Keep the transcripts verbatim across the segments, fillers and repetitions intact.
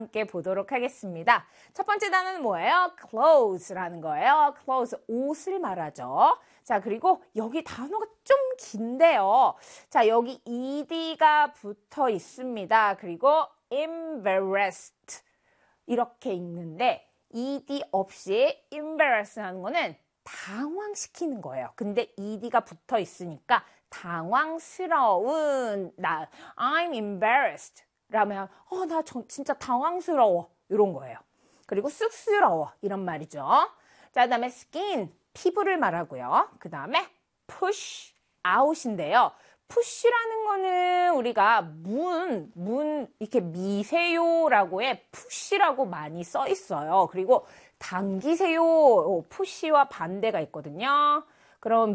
함께 보도록 하겠습니다. 첫 번째 단어는 뭐예요? clothes라는 거예요. clothes, 옷을 말하죠. 자, 그리고 여기 단어가 좀 긴데요. 자, 여기 ed가 붙어 있습니다. 그리고 embarrassed 이렇게 읽는데 ed 없이 embarrass 하는 거는 당황시키는 거예요. 근데 ed가 붙어 있으니까 당황스러운 나 I'm embarrassed 라면 어, 나 저, 진짜 당황스러워 이런 거예요. 그리고 쑥스러워 이런 말이죠. 자, 그다음에 skin 피부를 말하고요. 그 다음에 push out인데요. push라는 거는 우리가 문, 문 이렇게 미세요라고의 push라고 많이 써 있어요. 그리고 당기세요 push와 반대가 있거든요. 그럼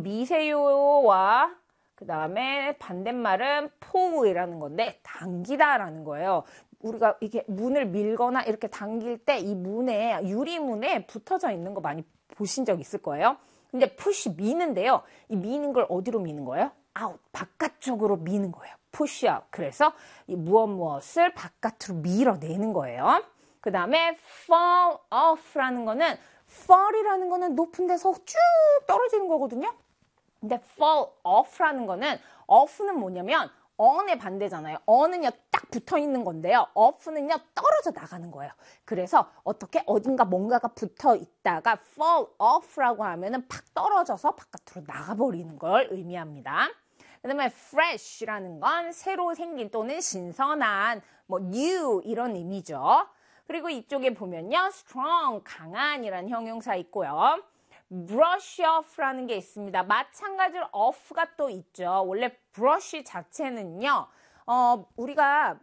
미세요와 그 다음에 반대말은 pull이라는 건데 당기다라는 거예요. 우리가 이렇게 문을 밀거나 이렇게 당길 때 이 문에 유리문에 붙어져 있는 거 많이 보신 적 있을 거예요. 근데 push 미는데요. 이 미는 걸 어디로 미는 거예요? out 바깥쪽으로 미는 거예요. push out. 그래서 이 무엇 무엇을 바깥으로 밀어내는 거예요. 그 다음에 fall off라는 거는 fall이라는 거는 높은 데서 쭉 떨어지는 거거든요. 근데 fall off라는 거는 off는 뭐냐면 on의 반대잖아요. on은요 딱 붙어 있는 건데요. off는요 떨어져 나가는 거예요. 그래서 어떻게 어딘가 뭔가가 붙어 있다가 fall off라고 하면은 팍 떨어져서 바깥으로 나가버리는 걸 의미합니다. 그 다음에 fresh라는 건 새로 생긴 또는 신선한 뭐 new 이런 의미죠. 그리고 이쪽에 보면요 strong 강한이라는 형용사 있고요. brush off라는 게 있습니다. 마찬가지로 off가 또 있죠. 원래 brush 자체는요, 어, 우리가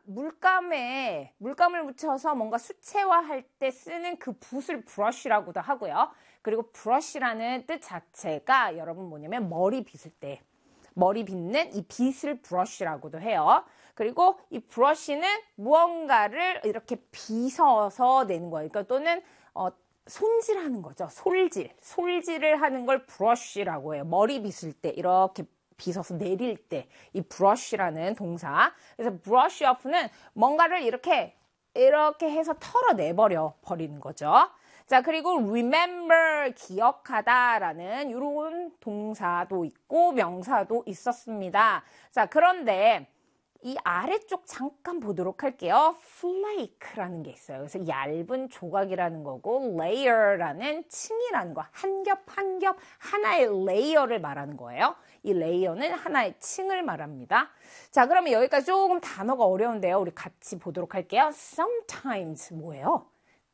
물감에, 물감을 묻혀서 뭔가 수채화할 때 쓰는 그 붓을 brush라고도 하고요. 그리고 brush라는 뜻 자체가 여러분 뭐냐면 머리 빗을 때, 머리 빗는 이 빗을 brush라고도 해요. 그리고 이 brush는 무언가를 이렇게 빗어서 내는 거예요. 그러니까 또는, 어, 손질하는 거죠. 솔질. 솔질을 하는 걸 브러쉬라고 해요. 머리 빗을 때 이렇게 빗어서 내릴 때 이 브러쉬라는 동사. 그래서 brush off는 뭔가를 이렇게 이렇게 해서 털어내버려 버리는 거죠. 자, 그리고 remember 기억하다라는 이런 동사도 있고 명사도 있었습니다. 자, 그런데 이 아래쪽 잠깐 보도록 할게요. flake라는 게 있어요. 그래서 얇은 조각이라는 거고 layer라는 층이라는 거. 한 겹 한 겹 하나의 레이어를 말하는 거예요. 이 레이어는 하나의 층을 말합니다. 자, 그러면 여기까지 조금 단어가 어려운데요. 우리 같이 보도록 할게요. sometimes 뭐예요?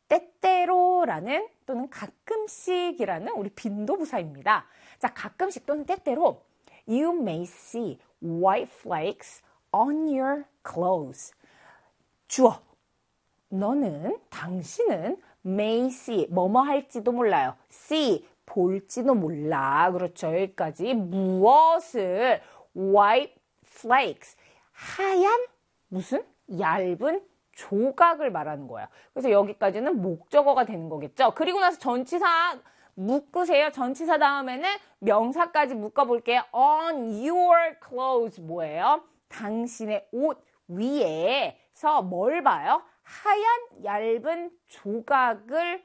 때때로라는 또는 가끔씩이라는 우리 빈도부사입니다. 자, 가끔씩 또는 때때로 You may see white flakes on your clothes. 주어. 너는, 당신은 may see, 뭐뭐 할지도 몰라요. see, 볼지도 몰라. 그렇죠. 여기까지 무엇을 white flakes, 하얀 무슨? 얇은 조각을 말하는 거야. 그래서 여기까지는 목적어가 되는 거겠죠. 그리고 나서 전치사 묶으세요. 전치사 다음에는 명사까지 묶어볼게요. on your clothes 뭐예요? 당신의 옷 위에서 뭘 봐요? 하얀 얇은 조각을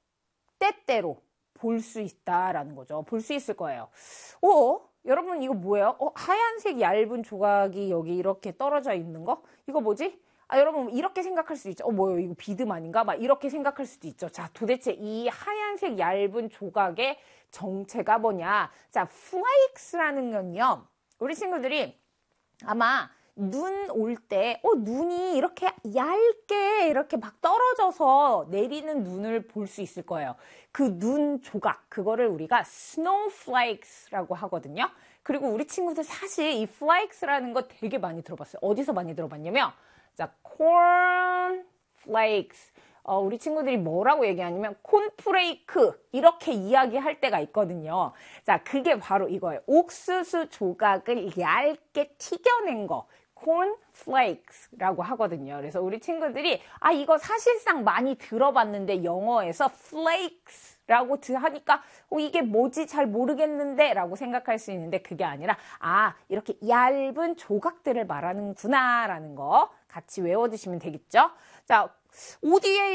때때로 볼 수 있다라는 거죠. 볼 수 있을 거예요. 어? 여러분 이거 뭐예요? 어, 하얀색 얇은 조각이 여기 이렇게 떨어져 있는 거? 이거 뭐지? 아, 여러분 이렇게 생각할 수도 있죠. 어, 뭐요? 이거 비듬 아닌가? 막 이렇게 생각할 수도 있죠. 자, 도대체 이 하얀색 얇은 조각의 정체가 뭐냐? 자, flakes라는 건요. 우리 친구들이 아마 눈 올 때, 어, 눈이 이렇게 얇게 이렇게 막 떨어져서 내리는 눈을 볼 수 있을 거예요. 그 눈 조각, 그거를 우리가 snowflakes라고 하거든요. 그리고 우리 친구들 사실 이 flakes라는 거 되게 많이 들어봤어요. 어디서 많이 들어봤냐면, 자, cornflakes. 어, 우리 친구들이 뭐라고 얘기하냐면 콘프레이크 이렇게 이야기할 때가 있거든요. 자, 그게 바로 이거예요. 옥수수 조각을 얇게 튀겨낸 거. cornflakes라고 하거든요. 그래서 우리 친구들이 아 이거 사실상 많이 들어봤는데 영어에서 flakes라고 하니까 어, 이게 뭐지 잘 모르겠는데 라고 생각할 수 있는데 그게 아니라 아 이렇게 얇은 조각들을 말하는구나 라는 거 같이 외워두시면 되겠죠. 자, 오디에이